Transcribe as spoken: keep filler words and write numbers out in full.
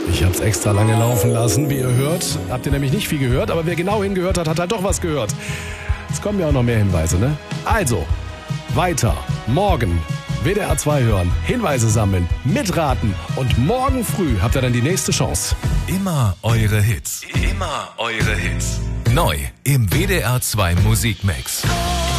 Ich habe es extra lange laufen lassen, wie ihr hört. Habt ihr nämlich nicht viel gehört, aber wer genau hingehört hat, hat halt doch was gehört. Es kommen ja auch noch mehr Hinweise, ne? Also, weiter. Morgen W D R zwei hören, Hinweise sammeln, mitraten und morgen früh habt ihr dann die nächste Chance. Immer eure Hits. Immer eure Hits. Neu im W D R zwei Musikmix.